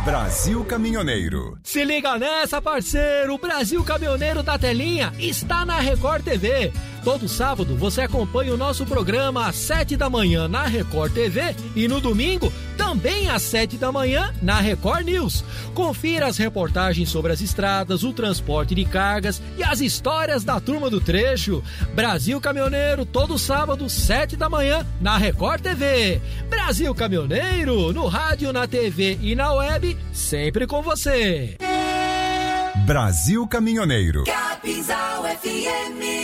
Brasil Caminhoneiro. Se liga nessa, parceiro! O Brasil Caminhoneiro da Telinha está na Record TV. Todo sábado você acompanha o nosso programa às 7 da manhã na Record TV e no domingo também às 7 da manhã na Record News. Confira as reportagens sobre as estradas, o transporte de cargas e as histórias da turma do trecho. Brasil Caminhoneiro, todo sábado, 7 da manhã na Record TV. Brasil Caminhoneiro, no rádio, na TV e na web, sempre com você. Brasil Caminhoneiro. Capinzal FM.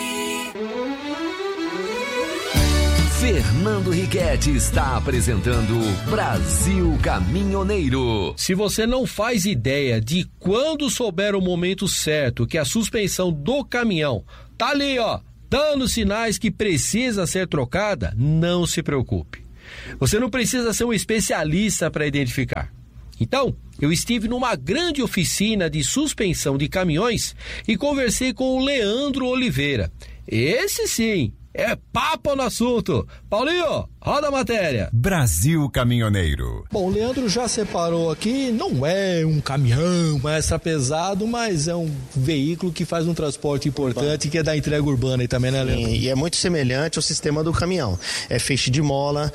Fernando Riquetti está apresentando Brasil Caminhoneiro. Se você não faz ideia de quando souber o momento certo que a suspensão do caminhão tá ali, ó, dando sinais que precisa ser trocada, não se preocupe. Você não precisa ser um especialista para identificar. Então, eu estive numa grande oficina de suspensão de caminhões e conversei com o Leandro Oliveira. Esse sim, é papo no assunto. Paulinho, roda a matéria. Brasil Caminhoneiro. Bom, o Leandro já separou aqui, não é um caminhão extra pesado, mas é um veículo que faz um transporte importante, que é da entrega urbana aí também, né, Leandro? E é muito semelhante ao sistema do caminhão. É feixe de mola,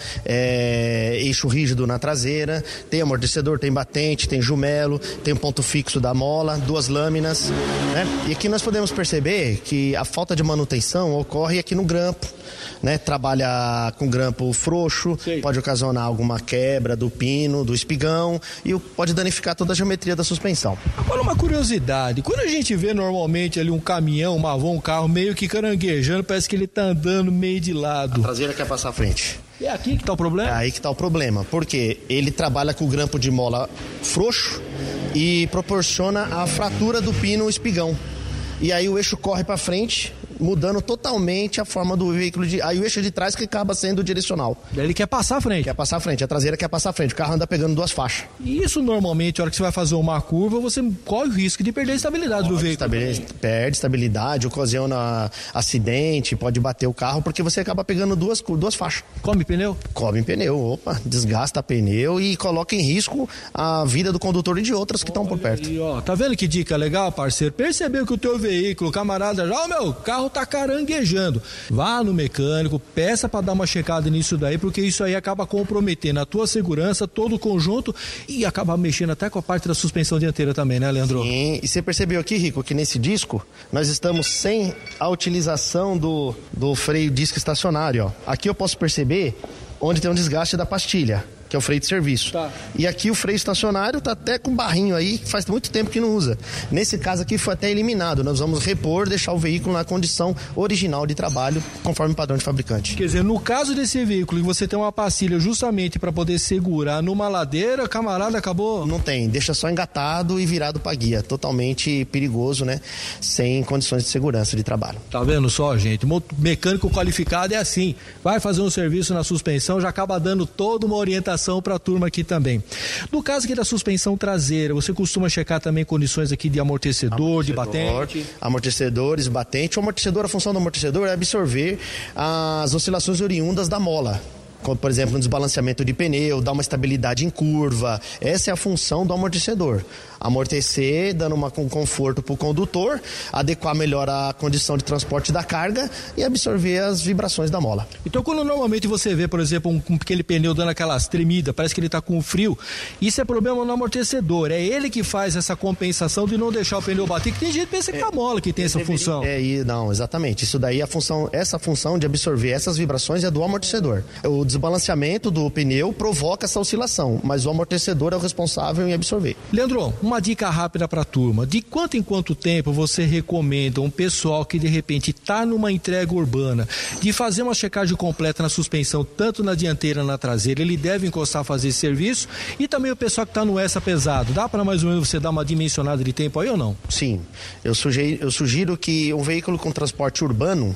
é eixo rígido na traseira, tem amortecedor, tem batente, tem jumelo, tem um ponto fixo da mola, duas lâminas, né? E aqui nós podemos perceber que a falta de manutenção ocorre aqui no grampo, né? Trabalha com grampo frouxo, sim, pode ocasionar alguma quebra do pino, do espigão e pode danificar toda a geometria da suspensão. Agora uma curiosidade, quando a gente vê normalmente ali um caminhão, uma van, um carro meio que caranguejando, parece que ele tá andando meio de lado. A traseira quer passar à frente. E é aqui que tá o problema? É aí que tá o problema, porque ele trabalha com o grampo de mola frouxo e proporciona a fratura do pino espigão. E aí o eixo corre para frente, mudando totalmente a forma do veículo. Aí o eixo de trás que acaba sendo direcional. Ele quer passar à frente. Quer passar à frente, a traseira quer passar à frente. O carro anda pegando duas faixas. E isso normalmente, a hora que você vai fazer uma curva, você corre o risco de perder a estabilidade do veículo. Perde estabilidade, ocasiona acidente, pode bater o carro, porque você acaba pegando duas faixas. Come pneu? Come pneu, opa, desgasta pneu e coloca em risco a vida do condutor e de outras que estão por perto. Aí, ó, tá vendo que dica legal, parceiro? Percebeu que o teu veículo, camarada, já, meu carro tá caranguejando. Vá no mecânico, peça para dar uma checada nisso daí, porque isso aí acaba comprometendo a tua segurança, todo o conjunto e acaba mexendo até com a parte da suspensão dianteira também, né, Leandro? Sim, e você percebeu aqui, Rico, que nesse disco nós estamos sem a utilização do freio disco estacionário, ó. Aqui eu posso perceber onde tem um desgaste da pastilha, que é o freio de serviço. Tá. E aqui o freio estacionário tá até com barrinho aí, que faz muito tempo que não usa. Nesse caso aqui foi até eliminado. Nós vamos repor, deixar o veículo na condição original de trabalho, conforme o padrão de fabricante. Quer dizer, no caso desse veículo, que você tem uma pastilha justamente para poder segurar numa ladeira, camarada, acabou? Não tem, deixa só engatado e virado para guia. Totalmente perigoso, né? Sem condições de segurança de trabalho. Tá vendo só, gente? Mecânico qualificado é assim. Vai fazer um serviço na suspensão, já acaba dando toda uma orientação para a turma aqui também. No caso aqui da suspensão traseira, você costuma checar também condições aqui de amortecedor, de batente? Amortecedores, batente. O amortecedor, a função do amortecedor é absorver as oscilações oriundas da mola. Como, por exemplo, um desbalanceamento de pneu, dar uma estabilidade em curva. Essa é a função do amortecedor. Amortecer, dando um conforto para o condutor, adequar melhor a condição de transporte da carga e absorver as vibrações da mola. Então, quando normalmente você vê, por exemplo, aquele pneu dando aquelas tremidas, parece que ele está com frio, isso é problema no amortecedor. É ele que faz essa compensação de não deixar o pneu bater, que tem gente que pensa que é a mola que tem essa função. Não, exatamente. Isso daí, essa função de absorver essas vibrações é do amortecedor. O desbalanceamento do pneu provoca essa oscilação, mas o amortecedor é o responsável em absorver. Leandro, uma dica rápida para a turma. De quanto em quanto tempo você recomenda um pessoal que de repente está numa entrega urbana de fazer uma checagem completa na suspensão, tanto na dianteira na traseira? Ele deve encostar a fazer esse serviço? E também o pessoal que está no extra pesado. Dá para mais ou menos você dar uma dimensionada de tempo aí ou não? Sim. Eu sugiro que um veículo com transporte urbano,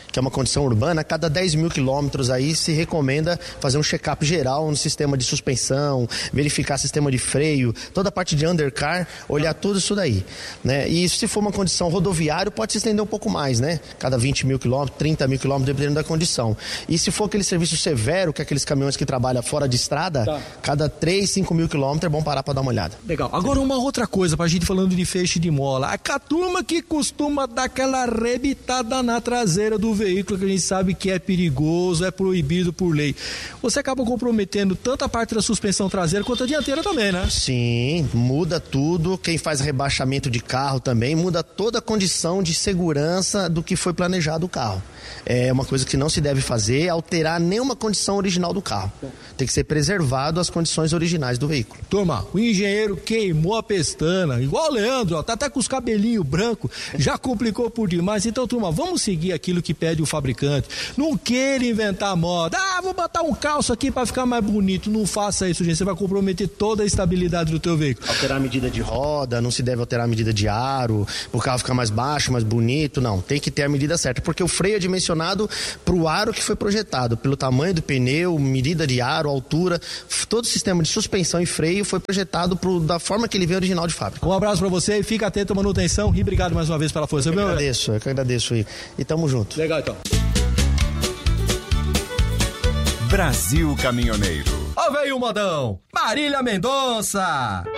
que é uma condição urbana, a cada 10 mil quilômetros aí se recomenda fazer um check-up geral no sistema de suspensão, verificar sistema de freio, toda a parte de undercar, olhar tudo isso daí, né? E se for uma condição rodoviária, pode se estender um pouco mais, né? Cada 20 mil quilômetros, 30 mil quilômetros, dependendo da condição. E se for aquele serviço severo, que é aqueles caminhões que trabalham fora de estrada, cada 3, 5 mil quilômetros é bom parar para dar uma olhada. Legal. Agora uma outra coisa pra gente falando de feixe de mola. A turma que costuma dar aquela arrebitada na traseira do veículo, que a gente sabe que é perigoso, é proibido por lei. Você acaba comprometendo tanto a parte da suspensão traseira quanto a dianteira também, né? Sim, muda tudo. Quem faz rebaixamento de carro também muda toda a condição de segurança do que foi planejado o carro. É uma coisa que não se deve fazer, alterar nenhuma condição original do carro. Tem que ser preservado as condições originais do veículo. Turma, o engenheiro queimou a pestana, igual o Leandro, ó, tá até com os cabelinhos brancos, já complicou por demais. Então, turma, vamos seguir aquilo que pede o fabricante. Não queira inventar moda. Vou botar um calço aqui pra ficar mais bonito. Não faça isso, gente. Você vai comprometer toda a estabilidade do teu veículo. Alterar a medida de roda, não se deve alterar a medida de aro, o carro ficar mais baixo, mais bonito, não. Tem que ter a medida certa, porque o freio é dimensionado pro aro que foi projetado, pelo tamanho do pneu, medida de aro, altura, todo o sistema de suspensão e freio foi projetado da forma que ele veio original de fábrica. Um abraço pra você e fica atento à manutenção e obrigado mais uma vez pela força. Eu que agradeço aí. E tamo junto. Legal, então. Brasil Caminhoneiro. Ó, veio o modão, Marília Mendonça.